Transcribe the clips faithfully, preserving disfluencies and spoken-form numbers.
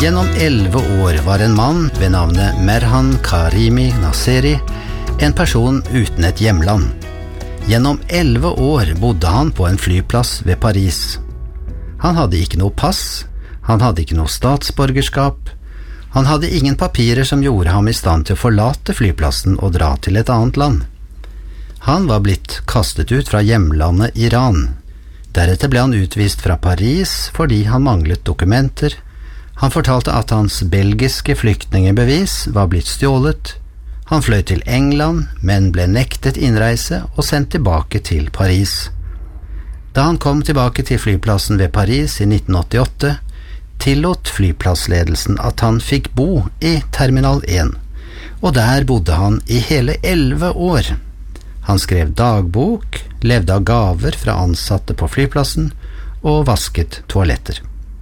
Gjennom elleve år var en mann ved navnet Merhan Karimi Nasseri en person uten et hjemland. Gjennom elleve år bodde han på en flyplass ved Paris. Han hadde ikke noe pass, han hadde ikke noe statsborgerskap, han hadde ingen papirer som gjorde ham i stand til å forlate flyplassen og dra til et annet land. Han var blitt kastet ut fra hjemlandet Iran. Deretter ble han utvist fra Paris fordi han manglet dokumenter. Han fortalte at hans belgiske flyktningebevis var blitt stjålet. Han fløy til England, men ble nektet innreise og sendt tilbake til Paris. Da han kom tilbake til flyplassen ved Paris i nitten åttiåtte, tillot flyplassledelsen at han fikk bo i Terminal én, og der bodde han i hele elleve år. Han skrev dagbok, levde av gaver fra ansatte på flyplassen og vasket toaletter.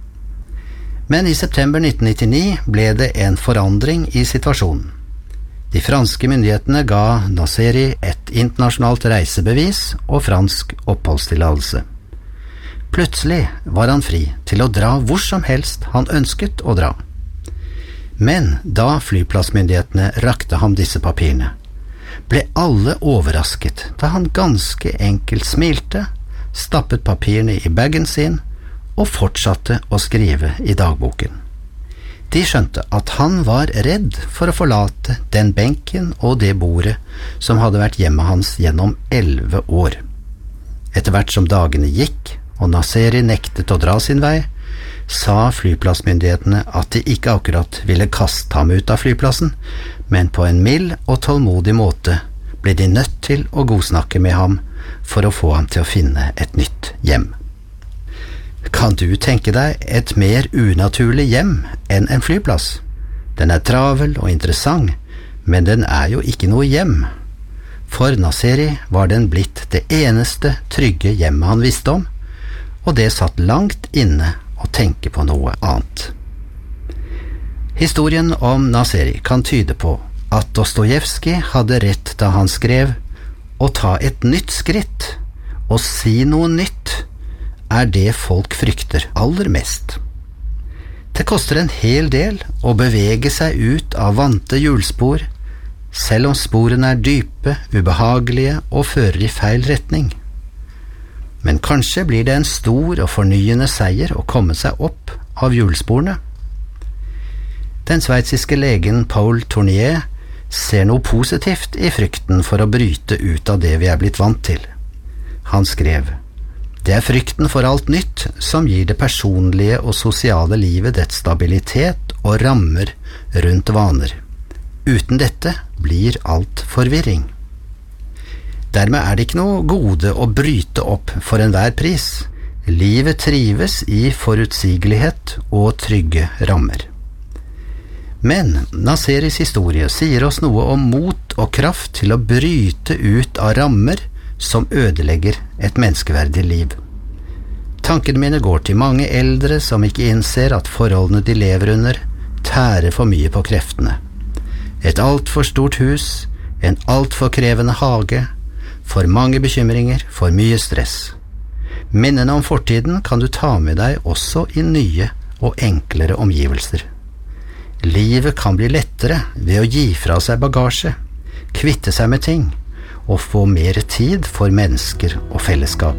Men i september nitten nittini ble det en forandring i situasjonen. De franske myndighetene ga Nasseri et internasjonalt reisebevis og fransk oppholdstilladelse. Plutselig var han fri til å dra hvor som helst han ønsket å dra. Men da flyplassmyndighetene rakte ham disse papirene, ble alle overrasket da han ganske enkelt smilte, stappet papirene i bagen sin og fortsatte å skrive i dagboken. De skjønte at han var redd for å forlate den benken og det bordet som hadde vært hjemmet hans gjennom elleve år. Etter hvert som dagene gikk, og Nasseri nektet å dra sin vei, sa flyplassmyndighetene at de ikke akkurat ville kaste ham ut av flyplassen, men på en mild og tålmodig måte ble de nødt til å godsnakke med ham for å få ham til å finne et nytt hjem. Kan du tenke deg et mer unaturlig hjem enn en flyplass? Den er travel og interessant, men den er jo ikke noe hjem. For Nasseri var den blitt det eneste trygge hjemmet han visste om, og det satt langt inne å tenke på noe annet. Historien om Nasseri kan tyde på at Dostojevskij hadde rett da han skrev «Å ta et nytt skritt, og si noe nytt, er det folk frykter aller mest. Det koster en hel del å bevege seg ut av vante hjulspor, selv om sporene er dype, ubehagelige og fører i feil retning. Men kanskje blir det en stor og fornyende seier å komme seg opp av hjulsporene. Den sveitsiske legen Paul Tournier ser noe positivt i frykten for å bryte ut av det vi er blitt vant til. Han skrev: Det er frykten for alt nytt som gir det personlige og sosiale livet dets stabilitet og rammer rundt vaner. Uten dette blir alt forvirring. Dermed er det ikke noe gode å bryte opp for enhver pris. Livet trives i forutsigelighet og trygge rammer. Men Nasseris historie sier oss noe om mot og kraft til å bryte ut av rammer som ødelegger et menneskeverdig liv. Tankene mine går til mange eldre som ikke innser at forholdene de lever under tærer for mye på kreftene. Et alt for stort hus, en alt for krevende hage, for mange bekymringer, for mye stress. Minnene om fortiden kan du ta med deg også i nye og enklere omgivelser. Livet kan bli lettere ved å gi fra seg bagasje, kvitte seg med ting, og få mer tid for mennesker og fellesskap.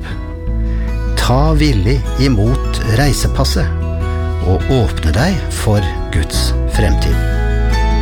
Ta villig imot reisepasset, og åpne deg for Guds fremtid.